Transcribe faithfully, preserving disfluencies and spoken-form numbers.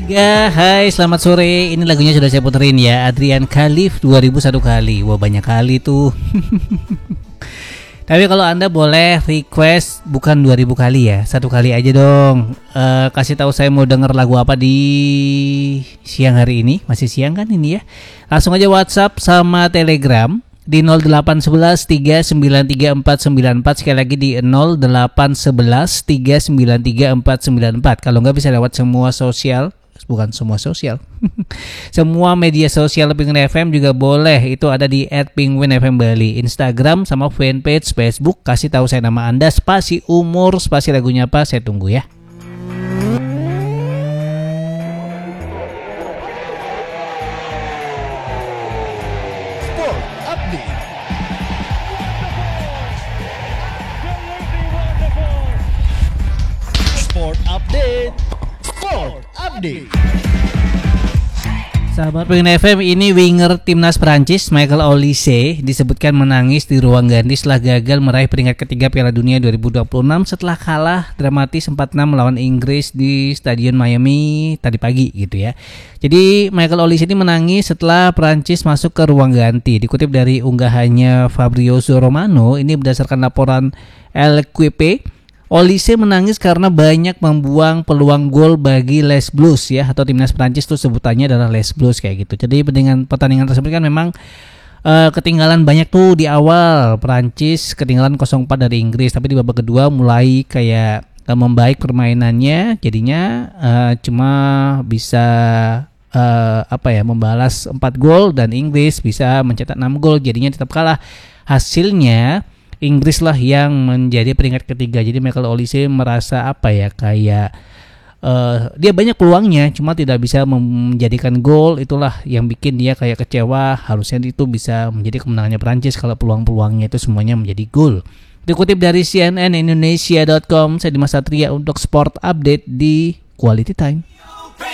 Ya, hai, selamat sore. Ini lagunya sudah saya puterin ya, Adrian Khalif dua ribu satu kali. Wah, banyak kali tuh. Tapi kalau Anda boleh request bukan dua ribu kali ya, satu kali aja dong. Uh, kasih tahu saya mau denger lagu apa di siang hari ini. Masih siang kan ini ya. Langsung aja WhatsApp sama Telegram di nol delapan satu satu tiga sembilan tiga empat sembilan empat. Sekali lagi di nol delapan satu satu tiga sembilan tiga empat sembilan empat. Kalau nggak bisa lewat semua sosial, bukan semua sosial, semua media sosial Penguin F M juga boleh. Itu ada di et penguin f m bali, Instagram sama fanpage Facebook. Kasih tahu saya nama Anda, spasi umur, spasi lagunya apa, saya tunggu ya. Sport Update. Sport Update. Sahabat Penguin F M, ini winger timnas Prancis Michael Olise disebutkan menangis di ruang ganti setelah gagal meraih peringkat ketiga Piala Dunia dua ribu dua puluh enam setelah kalah dramatis empat enam melawan Inggris di Stadion Miami tadi pagi gitu ya. Jadi Michael Olise ini menangis setelah Prancis masuk ke ruang ganti. Dikutip dari unggahannya Fabrizio Romano, ini berdasarkan laporan L'Equipe, Olise menangis karena banyak membuang peluang gol bagi Les Bleus ya, atau timnas Prancis tuh sebutannya adalah Les Bleus kayak gitu. Jadi dengan pertandingan tersebut kan memang uh, ketinggalan banyak tuh di awal. Prancis ketinggalan nol empat dari Inggris, tapi di babak kedua mulai kayak uh, membaik permainannya, jadinya uh, cuma bisa uh, apa ya membalas empat gol dan Inggris bisa mencetak enam gol, jadinya tetap kalah. Hasilnya Inggris lah yang menjadi peringkat ketiga. Jadi Michael Olise merasa apa ya, kayak uh, dia banyak peluangnya cuma tidak bisa menjadikan gol. Itulah yang bikin dia kayak kecewa. Harusnya itu bisa menjadi kemenangannya Prancis kalau peluang-peluangnya itu semuanya menjadi gol. Dikutip dari C N N Indonesia dot com, saya Dimas Satria untuk Sport Update di Quality Time.